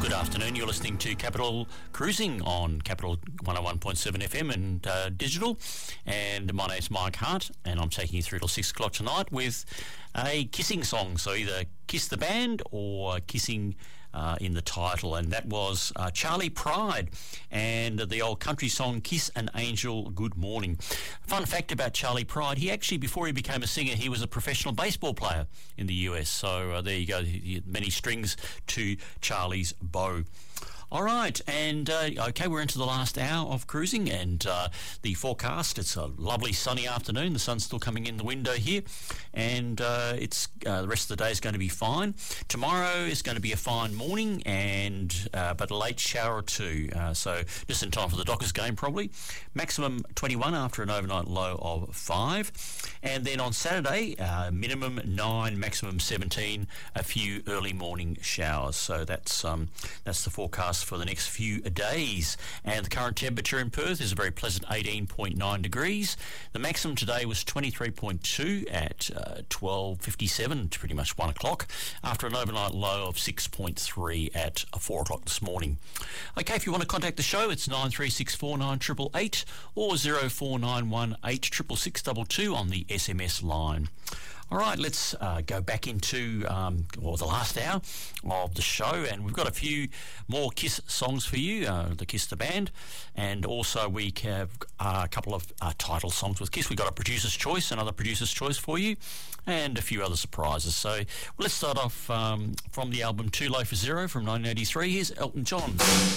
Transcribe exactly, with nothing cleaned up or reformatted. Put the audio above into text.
Good afternoon. You're listening to Capital Cruising on Capital one oh one point seven F M and uh, digital. And my name's Mike Hart, and I'm taking you through till six o'clock tonight with a kissing song. So either Kiss the Band or Kissing uh, in the title. And that was uh, Charlie Pride and the old country song Kiss an Angel Good Morning. Fun fact about Charlie Pride, he actually, before he became a singer, he was a professional baseball player in the U S. So uh, there you go, many strings to Charlie's bow. All right, and uh, okay, we're into the last hour of cruising, and uh, the forecast, it's a lovely sunny afternoon. The sun's still coming in the window here, and uh, it's uh, the rest of the day is going to be fine. Tomorrow is going to be a fine morning, and uh, but a late shower or two, uh, so just in time for the Dockers game probably. Maximum twenty-one after an overnight low of five, and then on Saturday, uh, minimum nine, maximum seventeen, a few early morning showers. So that's um, that's the forecast for the next few days. And the current temperature in Perth is a very pleasant eighteen point nine degrees. The maximum today was twenty-three point two at uh, twelve fifty-seven, pretty much one o'clock, after an overnight low of six point three at four o'clock this morning. Okay, if you want to contact the show, it's nine three six four nine eight eight eight or zero four nine one eight six six six two on the S M S line. All right, let's uh, go back into um, well, the last hour of the show, and we've got a few more Kiss songs for you, uh, the Kiss the Band, and also we have uh, a couple of uh, title songs with Kiss. We've got a producer's choice, another producer's choice for you, and a few other surprises. So well, let's start off um, from the album Too Low for Zero from nineteen eighty-three. Here's Elton John.